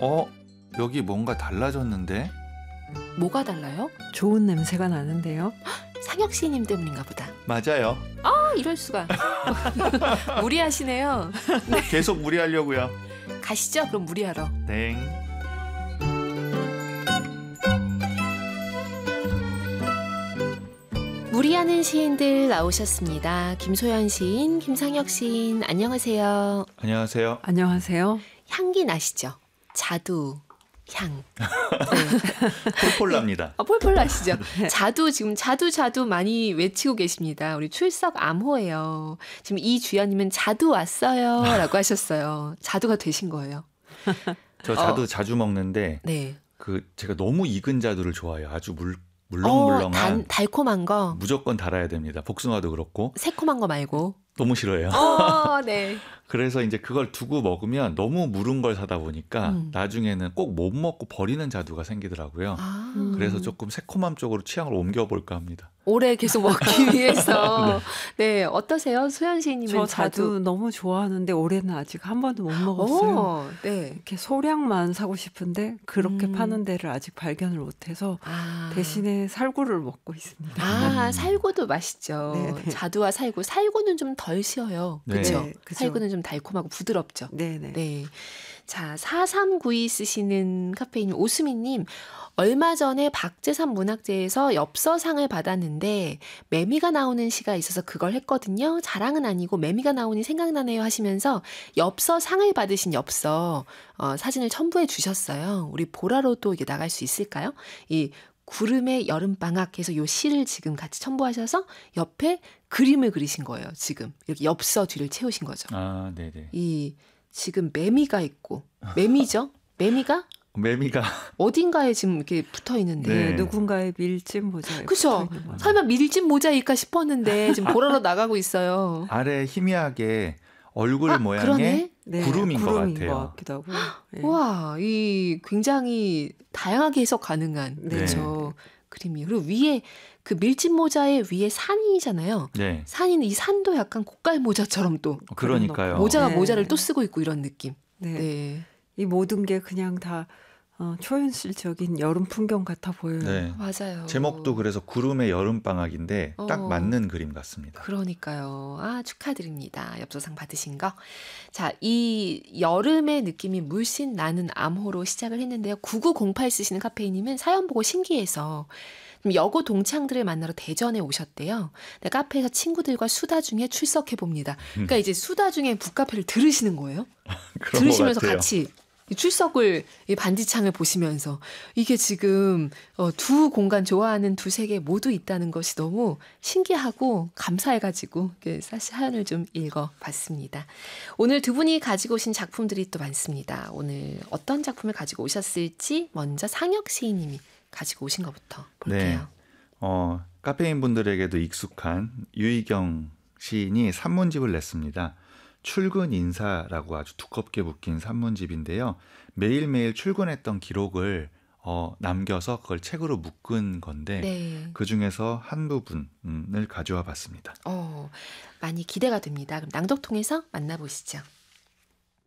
어? 여기 뭔가 달라졌는데? 뭐가 달라요? 좋은 냄새가 나는데요. 상혁 시인님 때문인가 보다. 맞아요. 이럴 수가. 무리하시네요. 계속 무리하려고요. 가시죠. 그럼 무리하러. 땡. 무리하는 시인들 나오셨습니다. 김소연 시인, 김상혁 시인, 안녕하세요. 안녕하세요. 안녕하세요. 향기 나시죠? 자두 향. 폴폴 납니다. 폴폴 나시죠? 자두 지금 자두 많이 외치고 계십니다. 우리 출석 암호예요. 지금 이주연님은 자두 왔어요 라고 하셨어요. 자두가 되신 거예요. 저 자두 자주 먹는데 네. 제가 너무 익은 자두를 좋아해요. 아주 물렁물렁한. 달콤한 거. 무조건 달아야 됩니다. 복숭아도 그렇고. 새콤한 거 말고. 너무 싫어요. 네. 그래서 이제 그걸 두고 먹으면 너무 무른 걸 사다 보니까 나중에는 꼭 못 먹고 버리는 자두가 생기더라고요. 그래서 조금 새콤함 쪽으로 취향을 옮겨볼까 합니다. 오래 계속 먹기 위해서. 네, 어떠세요? 소연 시인님은 저 자두 너무 좋아하는데 올해는 아직 한 번도 못 먹었어요. 네. 이렇게 소량만 사고 싶은데 그렇게 파는 데를 아직 발견을 못해서 대신에 살구를 먹고 있습니다. 살구도 맛있죠. 네네. 자두와 살구는 좀 덜 쉬어요. 그렇죠? 네, 그쵸. 살구는 좀 달콤하고 부드럽죠. 네네. 네. 자, 4392 쓰시는 카페인 오수미님. 얼마 전에 박재산 문학제에서 엽서상을 받았는데 매미가 나오는 시가 있어서 그걸 했거든요. 자랑은 아니고 매미가 나오니 생각나네요 하시면서 엽서상을 받으신 엽서 사진을 첨부해 주셨어요. 우리 보라로도 이게 나갈 수 있을까요? 이 구름의 여름방학 해서 요 시를 지금 같이 첨부하셔서 옆에 그림을 그리신 거예요. 지금 이렇게 엽서 뒤를 채우신 거죠. 네네. 이 지금 매미가 있고 매미죠? 매미가 어딘가에 지금 이렇게 붙어 있는데 네, 누군가의 밀짚 모자에 그렇죠. 설마 밀짚 모자일까 싶었는데 지금 보러로 나가고 있어요. 아래 희미하게 얼굴 모양의 그러네? 구름인 것 같아요. 것 같기도 하고. 네. 와, 이 굉장히 다양하게 해석 가능한 그렇죠. 그림이. 그리고 위에 그 밀짚 모자의 위에 산이잖아요. 네. 산인 이 산도 약간 고깔 모자처럼 또 그러니까요. 모자가 모자를 또 쓰고 있고 이런 느낌. 네. 이 모든 게 그냥 다 초현실적인 여름 풍경 같아 보여요. 네. 맞아요. 제목도 그래서 구름의 여름방학인데 딱 맞는 그림 같습니다. 그러니까요. 축하드립니다. 엽서상 받으신 거. 자, 이 여름의 느낌이 물씬 나는 암호로 시작을 했는데요. 9908 쓰시는 카페이님은 사연 보고 신기해서 여고 동창들을 만나러 대전에 오셨대요. 근데 카페에서 친구들과 수다 중에 출석해 봅니다. 그러니까 이제 수다 중에 북카페를 들으시는 거예요. 들으시면서 같이 출석을 이 반지창을 보시면서 이게 지금 두 공간 좋아하는 두 세계 모두 있다는 것이 너무 신기하고 감사해가지고 사실 사연을 좀 읽어봤습니다. 오늘 두 분이 가지고 오신 작품들이 또 많습니다. 오늘 어떤 작품을 가지고 오셨을지 먼저 상혁 시인님이 가지고 오신 것부터 볼게요. 네. 카페인 분들에게도 익숙한 유희경 시인이 산문집을 냈습니다. 출근 인사라고 아주 두껍게 묶인 산문집인데요. 매일매일 출근했던 기록을 남겨서 그걸 책으로 묶은 건데 그중에서 한 부분을 가져와 봤습니다. 많이 기대가 됩니다. 그럼 낭독통에서 만나보시죠.